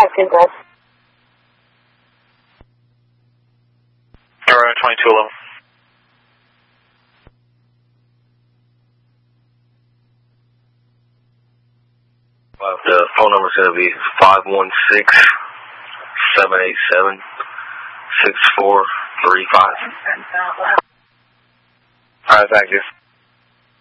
Active, Brad. Around 2211. The phone number is going to be 516-787-6435. Alright, thank you.